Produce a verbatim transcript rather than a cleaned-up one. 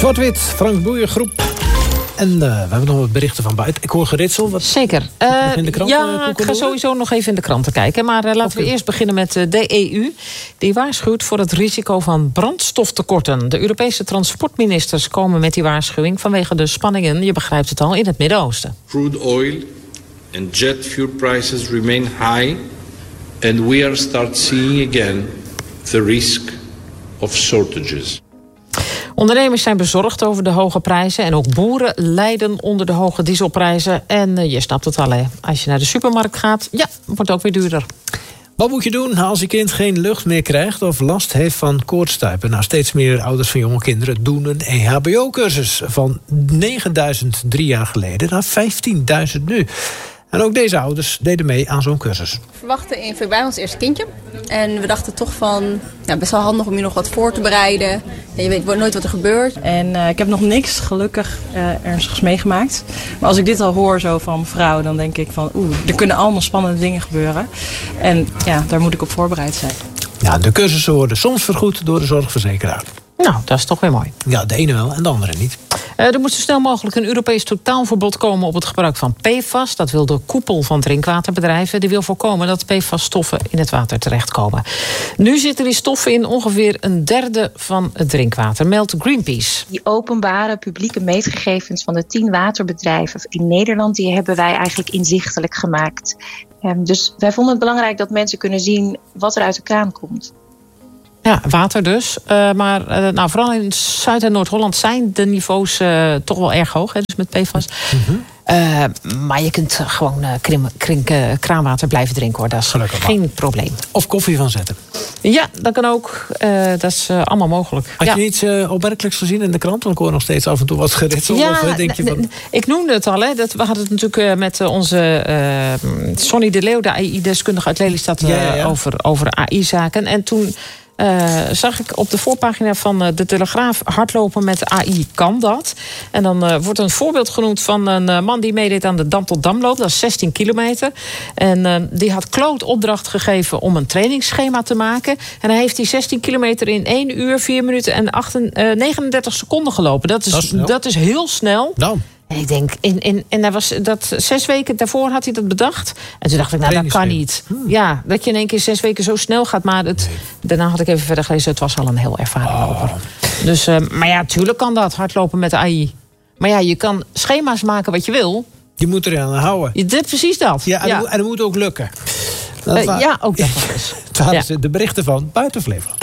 Zwart-wit, Frank Boeien groep. En uh, we hebben nog wat berichten van buiten. Ik hoor geritsel. Wat Zeker. Uh, in de krant, ja, uh, ik ga sowieso nog even in de kranten kijken. Maar uh, laten we eerst beginnen met uh, de E U. Die waarschuwt voor het risico van brandstoftekorten. De Europese transportministers komen met die waarschuwing vanwege de spanningen, je begrijpt het al, in het Midden-Oosten. Crude oil and jet fuel prices remain high. And we are start seeing again the risk of shortages. Ondernemers zijn bezorgd over de hoge prijzen. En ook boeren lijden onder de hoge dieselprijzen. En uh, je snapt het al, hè. Als je naar de supermarkt gaat, ja, wordt het ook weer duurder. Wat moet je doen als je kind geen lucht meer krijgt of last heeft van koortstuipen? Nou, steeds meer ouders van jonge kinderen doen een E H B O-cursus. Van negenduizend drie jaar geleden naar vijftienduizend nu. En ook deze ouders deden mee aan zo'n cursus. We verwachten in februari ons eerste kindje. En we dachten toch van, ja, best wel handig om je nog wat voor te bereiden. En je weet nooit wat er gebeurt. En uh, ik heb nog niks, gelukkig, uh, ernstigs meegemaakt. Maar als ik dit al hoor zo van mevrouw, dan denk ik van, oeh, er kunnen allemaal spannende dingen gebeuren. En ja, daar moet ik op voorbereid zijn. Ja, de cursussen worden soms vergoed door de zorgverzekeraar. Nou, dat is toch weer mooi. Ja, de ene wel en de andere niet. Uh, er moet zo snel mogelijk een Europees totaalverbod komen op het gebruik van P F A S. Dat wil de koepel van drinkwaterbedrijven. Die wil voorkomen dat P F A S-stoffen in het water terechtkomen. Nu zitten die stoffen in ongeveer een derde van het drinkwater, meldt Greenpeace. Die openbare publieke meetgegevens van de tien waterbedrijven in Nederland, die hebben wij eigenlijk inzichtelijk gemaakt. Um, dus wij vonden het belangrijk dat mensen kunnen zien wat er uit de kraan komt. Ja, water dus. Uh, maar uh, nou, vooral in Zuid- en Noord-Holland zijn de niveaus uh, toch wel erg hoog. Hè, dus met P F A S. Mm-hmm. Uh, maar je kunt gewoon uh, krim, krim, uh, kraanwater blijven drinken, hoor. Dat is gelukkig geen maar. probleem. Of koffie van zetten. Ja, dat kan ook. Uh, dat is uh, allemaal mogelijk. Had ja. je iets uh, opmerkelijks gezien in de krant? Want ik hoor nog steeds af en toe wat geritsel. Ja, of, denk je van... ik noemde het al. Hè. Dat, we hadden het natuurlijk uh, met onze uh, Sonny de Leeuw, de A I-deskundige uit Lelystad, uh, ja, ja, ja. over, over A I-zaken. En toen Uh, zag ik op de voorpagina van uh, de Telegraaf hardlopen met A I kan dat. En dan uh, wordt een voorbeeld genoemd van een uh, man die meedeed aan de Dam tot Damloop. Dat is zestien kilometer. En uh, die had Kloot opdracht gegeven om een trainingsschema te maken. En hij heeft die zestien kilometer in één uur, vier minuten en acht, uh, negenendertig seconden gelopen. Dat is, dat is, dat is heel snel. Nou. En ik denk, in, in, en hij was dat zes weken daarvoor had hij dat bedacht. En toen dacht ik, nou, dat kan niet. Hmm. Ja, dat je in één keer zes weken zo snel gaat. Maar het, nee. daarna had ik even verder gelezen, het was al een heel ervaren oh. loper. Dus, uh, maar ja, tuurlijk kan dat, hardlopen met A I. Maar ja, je kan schema's maken wat je wil. Je moet er aan houden. Je dit, precies dat. Ja, en, ja. Dat, en dat moet ook lukken. Dat uh, ja, ook dat is. Het waren ja. de berichten van Buiten Flevoland.